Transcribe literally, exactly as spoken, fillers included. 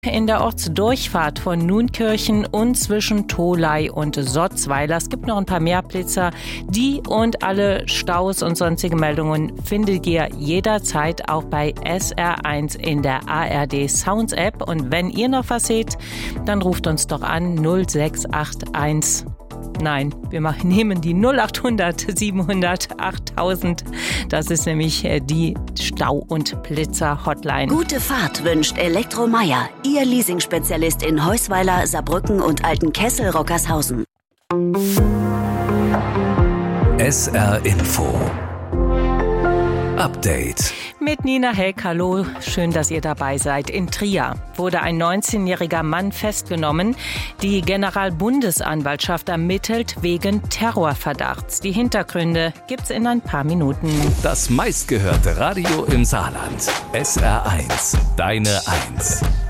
In der Ortsdurchfahrt von Nuenkirchen und zwischen Tholey und Sotzweiler. Es gibt noch ein paar mehr Blitzer. Die und alle Staus und sonstige Meldungen findet ihr jederzeit auch bei S R eins in der A R D Sounds App. Und wenn ihr noch was seht, dann ruft uns doch an null sechs acht eins. Nein, wir machen, nehmen die null acht hundert siebenhundert achttausend. Das ist nämlich die Stau- und Blitzer-Hotline. Gute Fahrt wünscht Elektro Meier, Ihr Leasing-Spezialist in Heusweiler, Saarbrücken und Altenkessel-Rockershausen. S R Info Update. Mit Nina Heck, hallo, schön, dass ihr dabei seid. In Trier wurde ein neunzehnjähriger Mann festgenommen. Die Generalbundesanwaltschaft ermittelt wegen Terrorverdachts. Die Hintergründe gibt's in ein paar Minuten. Das meistgehörte Radio im Saarland. S R eins, deine Eins.